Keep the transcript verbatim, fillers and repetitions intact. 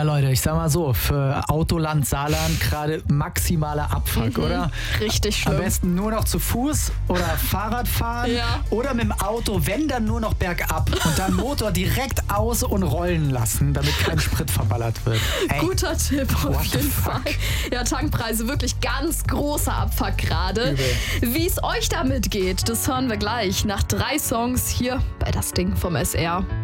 Ja, Leute, ich sag mal so, für Autoland Saarland gerade maximaler Abfuck, Mhm. oder? Richtig Am schlimm. besten nur noch zu Fuß oder Fahrrad fahren Ja. oder mit dem Auto, wenn dann nur noch bergab und dann Motor direkt aus und rollen lassen, damit kein Sprit verballert wird. Ey, Guter Tipp auf What the jeden fuck? Fall. Ja, Tankpreise wirklich ganz großer Abfuck gerade. Übel. Wie es euch damit geht, das hören wir gleich nach drei Songs hier bei Das Ding vom S R.